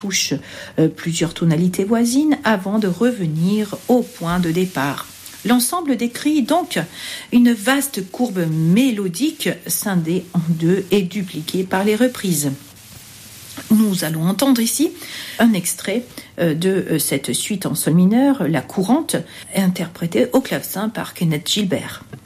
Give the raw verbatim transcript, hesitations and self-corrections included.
touche euh, plusieurs tonalités voisines avant de revenir au point de départ. L'ensemble décrit donc une vaste courbe mélodique scindée en deux et dupliquée par les reprises. Nous allons entendre ici un extrait de cette suite en sol mineur, la courante, interprétée au clavecin par Kenneth Gilbert.